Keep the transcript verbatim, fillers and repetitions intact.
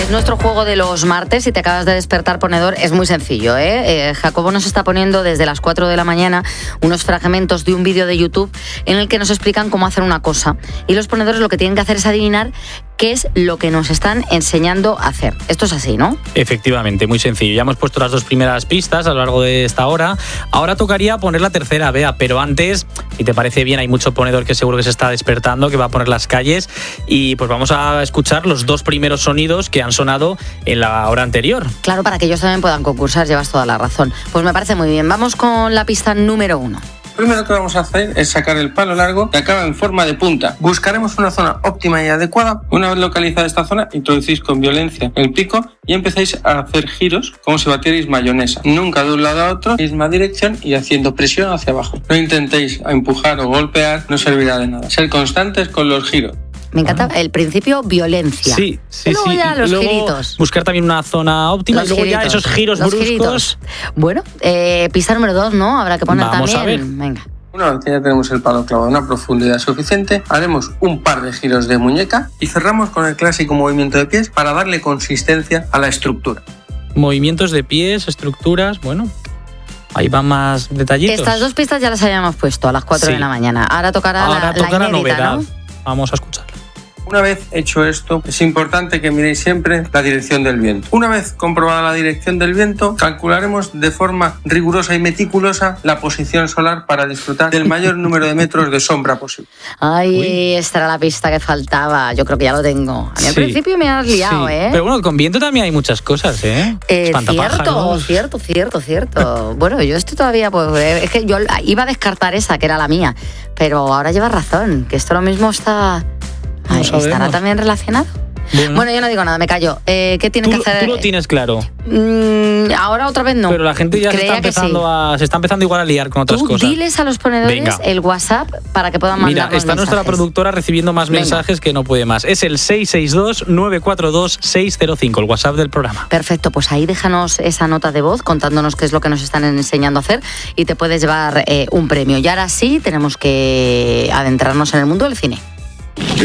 Es nuestro juego de los martes. Si te acabas de despertar, ponedor, es muy sencillo, ¿eh? Eh, Jacobo nos está poniendo desde las cuatro de la mañana unos fragmentos de un vídeo de YouTube en el que nos explican cómo hacer una cosa. Y los ponedores lo que tienen que hacer es adivinar qué es lo que nos están enseñando a hacer. Esto es así, ¿no? Efectivamente, muy sencillo. Ya hemos puesto las dos primeras pistas a lo largo de esta hora. Ahora tocaría poner la tercera, Bea, pero antes, si te parece bien, hay mucho ponedor que seguro que se está despertando, que va a poner las calles, y pues vamos a escuchar los dos primeros sonidos que han sonado en la hora anterior. Claro, para que ellos también puedan concursar, llevas toda la razón. Pues me parece muy bien. Vamos con la pista número uno. Lo primero que vamos a hacer es sacar el palo largo que acaba en forma de punta. Buscaremos una zona óptima y adecuada. Una vez localizada esta zona, introducís con violencia el pico y empezáis a hacer giros como si batierais mayonesa. Nunca de un lado a otro, misma dirección y haciendo presión hacia abajo. No intentéis empujar o golpear, no servirá de nada. Ser constantes con los giros. Me encanta bueno. el principio violencia. Sí, sí, y luego sí. ya los luego giritos. Buscar también una zona óptima Los y luego giritos, ya esos giros los bruscos. Giritos. Bueno, eh, pista número dos, ¿no? Habrá que poner Vamos también. A ver. Venga. Una vez que ya tenemos el palo clavado a una profundidad suficiente, haremos un par de giros de muñeca y cerramos con el clásico movimiento de pies para darle consistencia a la estructura. Movimientos de pies, estructuras, bueno, ahí van más detallitos. Estas dos pistas ya las habíamos puesto a las cuatro Sí. de la mañana. Ahora tocará Ahora la, toca la la inédita, novedad. ¿no? Vamos a escucharla. Una vez hecho esto, es importante que miréis siempre la dirección del viento. Una vez comprobada la dirección del viento, calcularemos de forma rigurosa y meticulosa la posición solar para disfrutar del mayor número de metros de sombra posible. Ay, Uy. esta era la pista que faltaba. Yo creo que ya lo tengo. A mí al Sí. principio me has liado, Sí. ¿eh? Pero bueno, con viento también hay muchas cosas, ¿eh? Eh, cierto, Espantapájaros. cierto, cierto, cierto. Bueno, yo estoy todavía, pues, eh, es que yo iba a descartar esa, que era la mía, pero ahora llevas razón, que esto lo mismo está... Ay, No sabemos. ¿estará también relacionado? Bueno, Bueno, yo no digo nada, me callo. Eh, ¿Qué tienes tú, que hacer? tú lo tienes claro. Mm, ahora otra vez no. Pero la gente ya se está, Creía que empezando sí. a, se está empezando igual a liar con otras Tú cosas. diles a los ponedores Venga. el WhatsApp para que puedan Mira, mandar está nuestra productora recibiendo más Venga. mensajes que no puede más. Es el seis seis dos, nueve cuatro dos, seis cero cinco, el WhatsApp del programa. Perfecto, pues ahí déjanos esa nota de voz contándonos qué es lo que nos están enseñando a hacer y te puedes llevar eh, un premio. Y ahora sí, tenemos que adentrarnos en el mundo del cine.